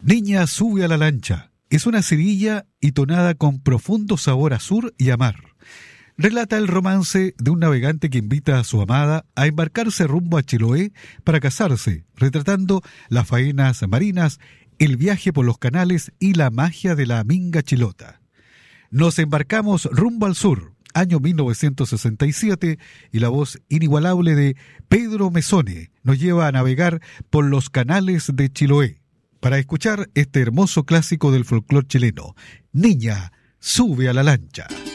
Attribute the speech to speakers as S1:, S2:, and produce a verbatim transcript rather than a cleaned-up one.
S1: Niña sube a la lancha. Es una cerilla y tonada con profundo sabor a sur y a mar. Relata el romance de un navegante que invita a su amada a embarcarse rumbo a Chiloé para casarse, retratando las faenas marinas, el viaje por los canales y la magia de la minga chilota. Nos embarcamos rumbo al sur, año mil novecientos sesenta y siete, y la voz inigualable de Pedro Mesone nos lleva a navegar por los canales de Chiloé para escuchar este hermoso clásico del folclore chileno. Niña, sube a la lancha.